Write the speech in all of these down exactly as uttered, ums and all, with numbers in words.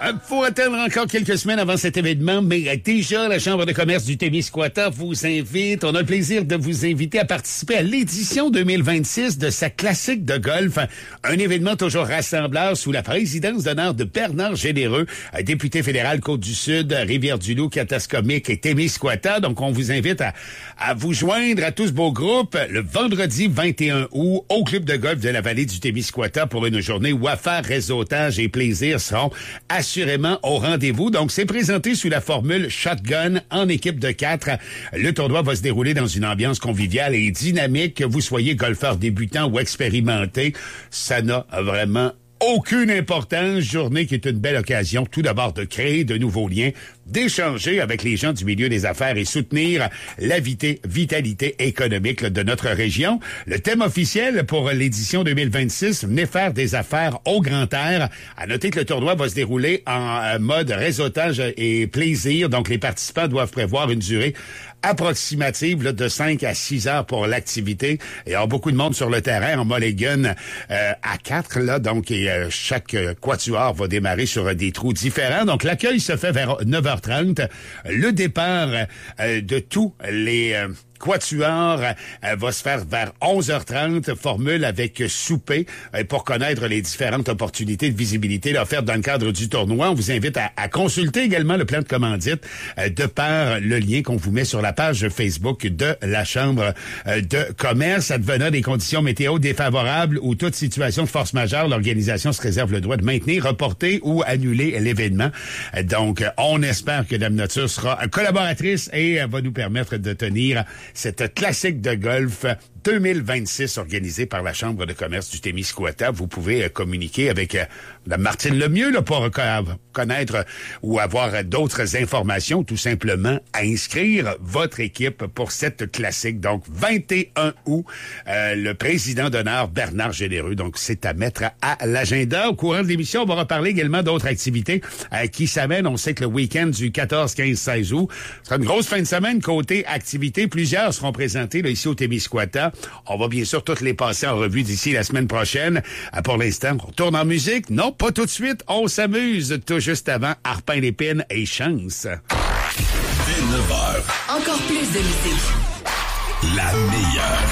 Faut attendre encore quelques semaines avant cet événement, mais déjà, la Chambre de commerce du Témiscouata vous invite. On a le plaisir de vous inviter à participer à l'édition deux mille vingt-six de sa classique de golf. Un événement toujours rassembleur sous la présidence d'honneur de Bernard Généreux, député fédéral Côte-du-Sud, Rivière-du-Loup, Katascomique et Témiscouata. Donc, on vous invite à, à vous joindre à tous beaux groupes le vendredi vingt et un août au club de golf de la vallée du Témiscouata pour une journée où affaires, réseautage et plaisir seront assurément au rendez-vous. Donc, c'est présenté sous la formule shotgun en équipe de quatre. Le tournoi va se dérouler dans une ambiance conviviale et dynamique. Que vous soyez golfeur débutant ou expérimenté, ça n'a vraiment aucune importance. Journée qui est une belle occasion, tout d'abord, de créer de nouveaux liens, d'échanger avec les gens du milieu des affaires et soutenir la vité, vitalité économique là, de notre région. Le thème officiel pour l'édition deux mille vingt-six, venez faire des affaires au grand air. À noter que le tournoi va se dérouler en euh, mode réseautage et plaisir. Donc, les participants doivent prévoir une durée approximative là, de cinq à six heures pour l'activité. Il y aura beaucoup de monde sur le terrain en mulligan euh, à quatre. Là, donc, et, euh, chaque euh, quatuor va démarrer sur euh, des trous différents. Donc, l'accueil se fait vers neuf heures trente. Le départ euh, de tous les... Euh, Quatuor euh, va se faire vers onze heures trente, formule avec souper euh, pour connaître les différentes opportunités de visibilité là, offertes dans le cadre du tournoi. On vous invite à, à consulter également le plan de commandite euh, de par le lien qu'on vous met sur la page Facebook de la Chambre euh, de commerce. Advenant des conditions météo défavorables ou toute situation de force majeure, l'organisation se réserve le droit de maintenir, reporter ou annuler l'événement. Euh, donc, on espère que Dame Nature sera collaboratrice et euh, va nous permettre de tenir cette classique de golf deux mille vingt-six organisée par la Chambre de commerce du Témiscouata. Vous pouvez euh, communiquer avec euh, la Martine Lemieux là, pour euh, connaître euh, ou avoir euh, d'autres informations, tout simplement à inscrire votre équipe pour cette classique. Donc, vingt et un août, euh, le président d'honneur Bernard Généreux. Donc, c'est à mettre à, à l'agenda. Au courant de l'émission, on va reparler également d'autres activités euh, qui s'amènent. On sait que le week-end du quatorze, quinze, seize août, ce sera une grosse fin de semaine côté activité. Plusieurs seront présentés là, ici au Témiscouata. On va bien sûr toutes les passer en revue d'ici la semaine prochaine. Pour l'instant, on tourne en musique. Non, pas tout de suite. On s'amuse tout juste avant Arpin l'épine et Chance. Dès neuf heures. Encore plus de musique. La meilleure.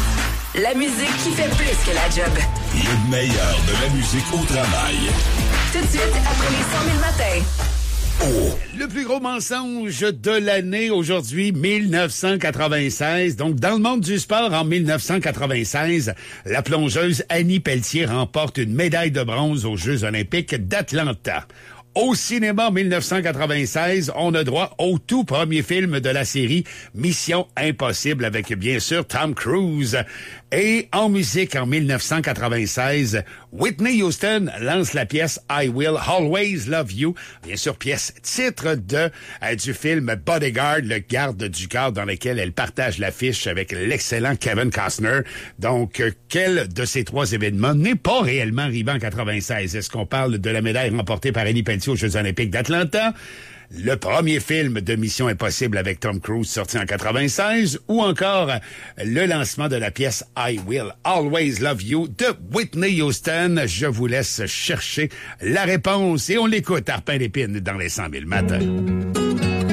La musique qui fait plus que la job. Le meilleur de la musique au travail. Tout de suite après les cent mille matins. Oh. Le plus gros mensonge de l'année aujourd'hui, mille neuf cent quatre-vingt-seize. Donc, dans le monde du sport, en mille neuf cent quatre-vingt-seize, la plongeuse Annie Pelletier remporte une médaille de bronze aux Jeux olympiques d'Atlanta. Au cinéma, en mille neuf cent quatre-vingt-seize, on a droit au tout premier film de la série Mission Impossible avec, bien sûr, Tom Cruise. Et en musique, en mille neuf cent quatre-vingt-seize, Whitney Houston lance la pièce I Will Always Love You. Bien sûr, pièce titre de euh, du film Bodyguard, le garde du corps, dans lequel elle partage l'affiche avec l'excellent Kevin Costner. Donc, euh, quel de ces trois événements n'est pas réellement arrivé en quatre-vingt-seize? Est-ce qu'on parle de la médaille remportée par Annie Pelletier aux Jeux olympiques d'Atlanta, le premier film de Mission Impossible avec Tom Cruise sorti en quatre-vingt-seize, ou encore le lancement de la pièce I Will Always Love You de Whitney Houston? Je vous laisse chercher la réponse et on l'écoute, Arpin l'épine dans les cent mille matins.